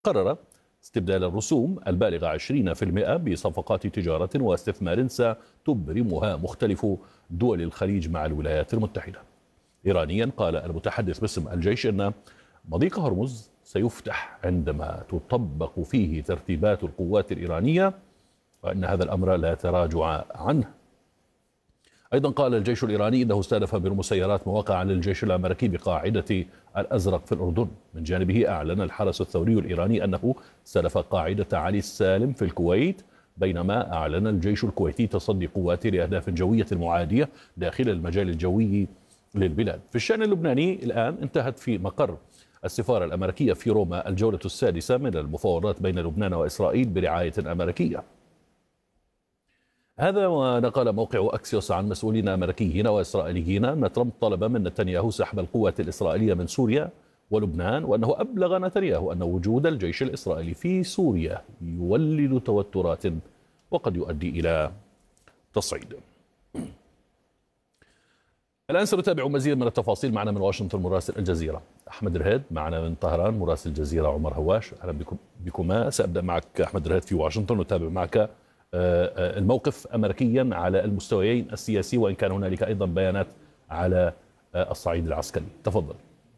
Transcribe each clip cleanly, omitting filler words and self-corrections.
قرر استبدال الرسوم البالغة 20% بصفقات تجارة واستثمار ستبرمها مختلف دول الخليج مع الولايات المتحدة. إيرانيا قال المتحدث باسم الجيش أن مضيق هرمز سيفتح عندما تطبق فيه ترتيبات القوات الإيرانية، وأن هذا الأمر لا تراجع عنه. أيضا قال الجيش الإيراني أنه استهدف بالمسيرات مواقع للجيش الأمريكي بقاعدة الأزرق في الأردن. من جانبه أعلن الحرس الثوري الإيراني أنه استهدف قاعدة علي السالم في الكويت، بينما أعلن الجيش الكويتي تصدي قواته لأهداف جوية معادية داخل المجال الجوي للبلاد. في الشأن اللبناني الآن انتهت في مقر السفارة الأمريكية في روما الجولة السادسة من المفاوضات بين لبنان وإسرائيل برعاية أمريكية. هذا ونقل موقع أكسيوس عن مسؤولين أمريكيين وإسرائيليين أن ترامب طلب من نتنياهو سحب القوات الإسرائيلية من سوريا ولبنان، وأنه أبلغ نتنياهو أن وجود الجيش الإسرائيلي في سوريا يولد توترات وقد يؤدي إلى تصعيد. الآن سنتابع مزيد من التفاصيل. معنا من واشنطن مراسل الجزيرة أحمد رهيد، معنا من طهران مراسل الجزيرة عمر هواش. أهلا بكما. سأبدأ معك أحمد رهيد في واشنطن وتابع معك الموقف أمريكيا على المستويين السياسي، وإن كان هنالك أيضا بيانات على الصعيد العسكري. تفضل.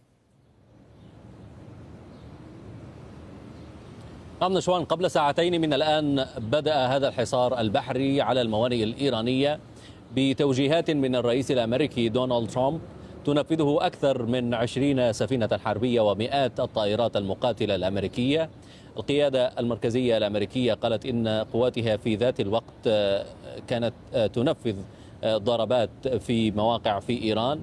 نعم نشوان، قبل ساعتين من الآن بدأ هذا الحصار البحري على الموانئ الإيرانية بتوجيهات من الرئيس الأمريكي دونالد ترامب تنفذه أكثر من 20 سفينة حربية ومئات الطائرات المقاتلة الأمريكية. القيادة المركزية الأمريكية قالت إن قواتها في ذات الوقت كانت تنفذ ضربات في مواقع في إيران،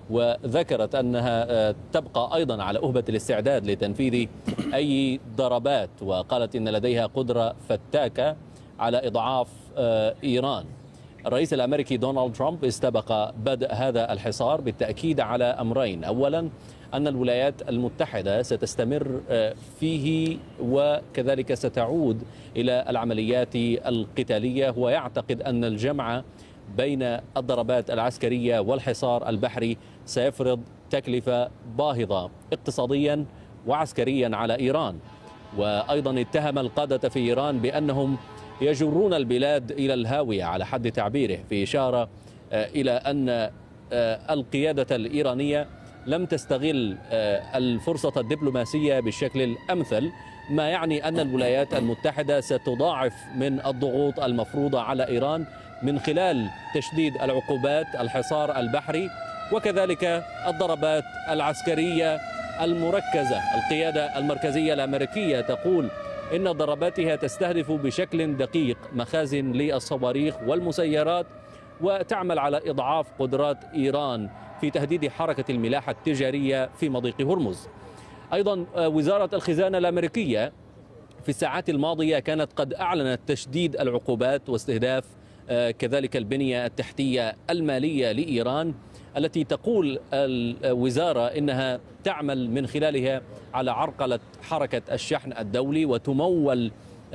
وذكرت أنها تبقى أيضا على أهبة الاستعداد لتنفيذ أي ضربات، وقالت إن لديها قدرة فتاكة على إضعاف إيران. الرئيس الأمريكي دونالد ترامب استبق بدء هذا الحصار بالتأكيد على أمرين: أولا أن الولايات المتحدة ستستمر فيه وكذلك ستعود إلى العمليات القتالية، هو يعتقد أن الجمع بين الضربات العسكرية والحصار البحري سيفرض تكلفة باهظة اقتصاديا وعسكريا على إيران. وأيضا اتهم القادة في إيران بأنهم يجرون البلاد إلى الهاوية على حد تعبيره، في إشارة إلى أن القيادة الإيرانية لم تستغل الفرصة الدبلوماسية بالشكل الأمثل، ما يعني أن الولايات المتحدة ستضاعف من الضغوط المفروضة على إيران من خلال تشديد العقوبات، الحصار البحري، وكذلك الضربات العسكرية المركزة. القيادة المركزية الأمريكية تقول إن ضرباتها تستهدف بشكل دقيق مخازن للصواريخ والمسيرات، وتعمل على إضعاف قدرات إيران في تهديد حركة الملاحة التجارية في مضيق هرمز. أيضا وزارة الخزانة الأمريكية في الساعات الماضية كانت قد أعلنت تشديد العقوبات واستهداف كذلك البنية التحتية المالية لإيران، التي تقول الوزارة إنها تعمل من خلالها على عرقلة حركة الشحن الدولي، وتمول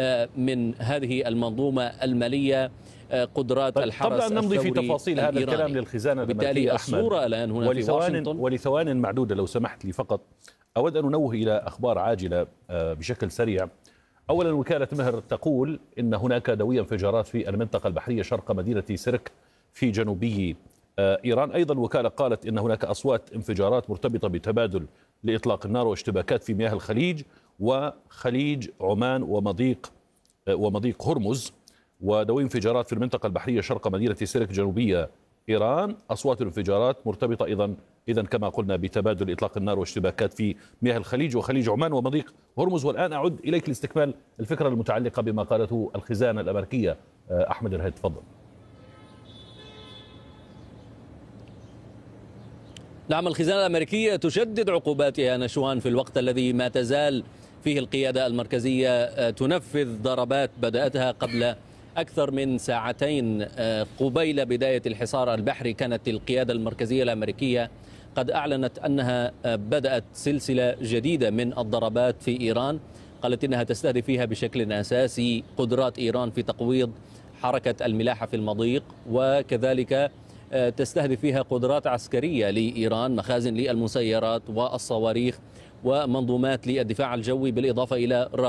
من هذه المنظومة المالية قدرات الحرس قبل أن نمضي في تفاصيل هذا الكلام للخزانة الأمريكية، الصورة الآن هنا في واشنطن. ولثوان معدودة لو سمحت لي فقط أود أن ننوه إلى أخبار عاجلة بشكل سريع. أولا، وكالة مهر تقول إن هناك دوي انفجارات في المنطقة البحرية شرق مدينة سرك في جنوبي إيران. أيضا الوكالة قالت إن هناك أصوات انفجارات مرتبطة بتبادل لإطلاق النار واشتباكات في مياه الخليج وخليج عمان ومضيق هرمز، ودوي انفجارات في المنطقة البحرية شرق مدينة سرك جنوبية إيران. أصوات الانفجارات مرتبطة أيضا كما قلنا بتبادل إطلاق النار واشتباكات في مياه الخليج وخليج عمان ومضيق هرمز. والآن أعود إليك لاستكمال الفكرة المتعلقة بما قالته الخزانة الأمريكية. أحمد الهيد، تفضل. نعم، الخزانة الأمريكية تشدد عقوباتها نشوان في الوقت الذي ما تزال فيه القيادة المركزية تنفذ ضربات بدأتها قبل أكثر من ساعتين. قبيل بداية الحصار البحري كانت القيادة المركزية الأمريكية قد أعلنت أنها بدأت سلسلة جديدة من الضربات في إيران، قالت إنها تستهدف فيها بشكل أساسي قدرات إيران في تقويض حركة الملاحة في المضيق، وكذلك تستهدف فيها قدرات عسكرية لإيران، مخازن للمسيرات والصواريخ ومنظومات للدفاع الجوي، بالإضافة إلى